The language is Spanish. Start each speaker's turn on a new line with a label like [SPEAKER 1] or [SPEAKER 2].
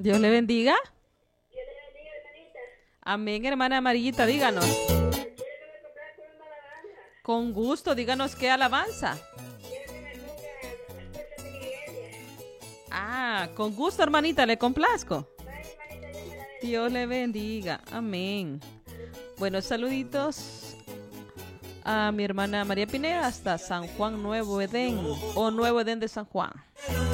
[SPEAKER 1] Dios le bendiga.
[SPEAKER 2] Dios le bendiga, hermanita.
[SPEAKER 1] Amén, hermana Amarillita, díganos.
[SPEAKER 2] Quiero que me compras con una alabanza.
[SPEAKER 1] Con gusto, díganos qué alabanza.
[SPEAKER 2] Quiero que me ponga las fuerzas de mi iglesia.
[SPEAKER 1] Ah, con gusto, hermanita, le complazco.
[SPEAKER 2] Bye, hermanita, Dios me la bendiga.
[SPEAKER 1] Dios le bendiga. Amén. Bueno, saluditos a mi hermana María Pineda hasta San Juan Nuevo Edén o Nuevo Edén de San Juan.